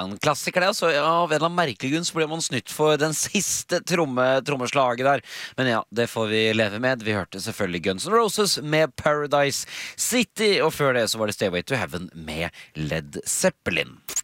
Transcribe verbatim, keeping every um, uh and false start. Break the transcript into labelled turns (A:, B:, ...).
A: en klassiker det, så ja, av en eller annen merkelig grunn så ble man snytt for den siste tromme, trommeslaget der. Men ja, det får vi leve med. Vi hørte selvfølgelig Guns N' Roses med Paradise City, og før det så var det Stairway to Heaven med Led Zeppelin.